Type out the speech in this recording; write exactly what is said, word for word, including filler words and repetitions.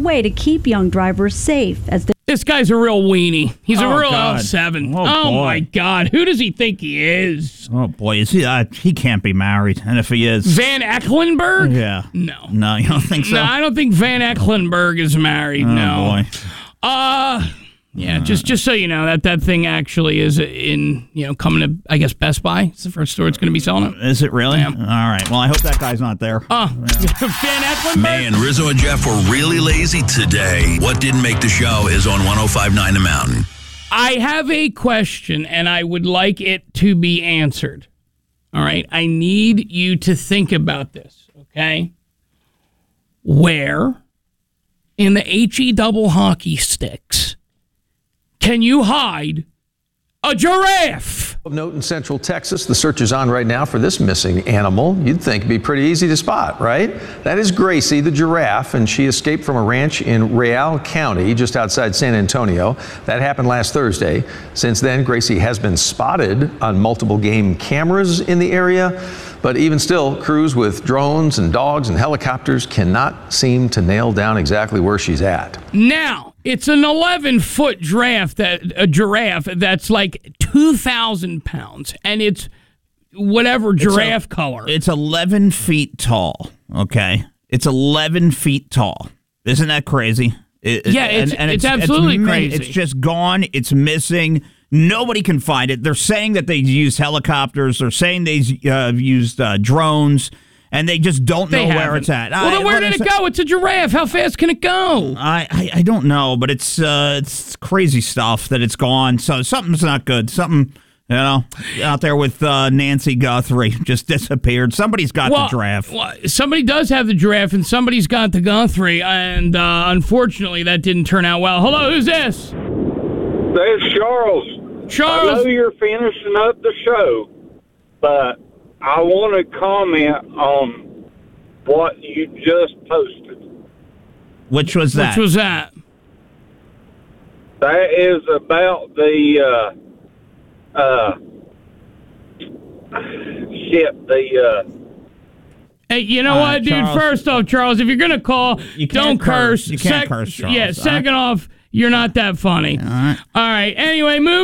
way to keep young drivers safe as they This guy's a real weenie. He's Oh, a real God. L seven. Oh, Oh, boy. my God. Who does he think he is? Oh, boy. Is he, uh, he can't be married. And if he is... Van Ecklenberg? Yeah. No. No, you don't think so? No, I don't think Van Ecklenberg is married. Oh, no. boy. Uh, yeah, just just so you know, that that thing actually is in, you know, coming to, I guess, Best Buy. It's the first store it's going to be selling it. Is it really? Yeah. All right. Well, I hope that guy's not there. Uh, Van Ecklenberg? Man, Rizzo and Jeff were really lazy today. What didn't make the show is on one oh five point nine The Mountain. I have a question, and I would like it to be answered. All right? I need you to think about this, okay? Where in the H E double hockey sticks can you hide a giraffe? Of note in Central Texas, the search is on right now for this missing animal. You'd think it'd be pretty easy to spot, right? That is Gracie, the giraffe, and she escaped from a ranch in Real County, just outside San Antonio. That happened last Thursday. Since then, Gracie has been spotted on multiple game cameras in the area. But even still, crews with drones and dogs and helicopters cannot seem to nail down exactly where she's at. Now, it's an eleven-foot giraffe, that, a giraffe that's like two thousand pounds, and it's whatever giraffe It's a- color. It's eleven feet tall, okay? It's eleven feet tall. Isn't that crazy? It, Yeah, it's- it's absolutely mi- crazy. It's just gone. It's missing. Nobody can find it. They're saying that they used helicopters. They're saying they uh, used uh, drones, and they just don't They know where haven't. it's at. Well, I- then where what did is it go? It's a giraffe. How fast can it go? I, I, I don't know, but it's uh, it's crazy stuff that it's gone. So something's not good. Something, you know, out there with uh, Nancy Guthrie just disappeared. Somebody's got Well, the giraffe. well, somebody does have the giraffe, and somebody's got the Guthrie, and uh, unfortunately, that didn't turn out well. Hello, who's this? There's Charles. Charles. I know you're finishing up the show, but I want to comment on what you just posted. Which was that? Which was that? That is about the, uh, uh, shit, the, uh, Hey, you know Uh, what, dude? Charles. First off, Charles, if you're going to call, You can't don't curse. curse. You can't curse, Charles. Yeah, All second right. off, you're not that funny. All right. All right. Anyway, move.